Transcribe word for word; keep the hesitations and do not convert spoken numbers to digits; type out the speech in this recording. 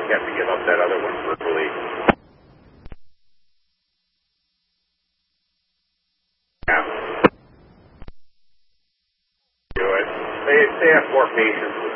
have to give up that other one verbally. Yeah. Do it. They, they have more patience